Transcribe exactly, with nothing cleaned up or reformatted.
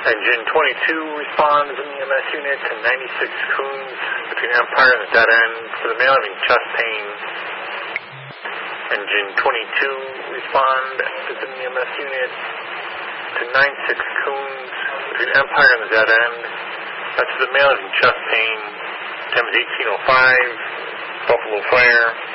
Engine twenty-two responds in the E M S unit to ninety-six Coons between Empire and the dead end for the male having chest pain. Engine twenty-two respond is in the E M S unit to ninety-six Coons between Empire and the dead end. That's for the male having chest pain. Time is eighteen oh five. Buffalo Fire.